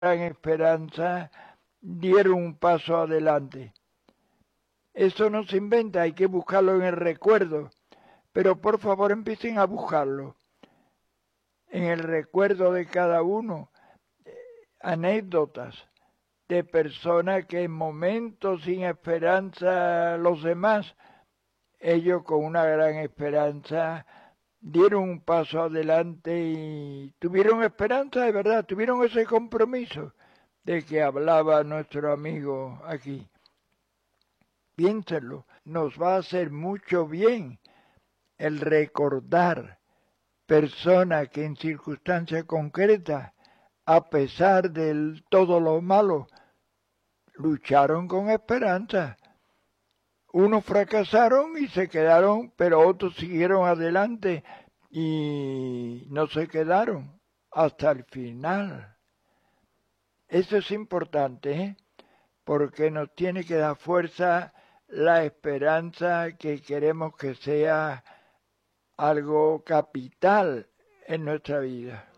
gran esperanza dieron un paso adelante. Eso no se inventa, hay que buscarlo en el recuerdo. Pero por favor empiecen a buscarlo en el recuerdo de cada uno, anécdotas de personas que en momentos sin esperanza los demás, ellos con una gran esperanza dieron un paso adelante y tuvieron esperanza de verdad, tuvieron ese compromiso de que hablaba nuestro amigo aquí. Piénsenlo, nos va a hacer mucho bien el recordar personas que en circunstancias concretas, a pesar de todo lo malo, lucharon con esperanza. Unos fracasaron y se quedaron, pero otros siguieron adelante y no se quedaron hasta el final. Eso es importante, ¿eh? Porque nos tiene que dar fuerza la esperanza que queremos que sea algo capital en nuestra vida.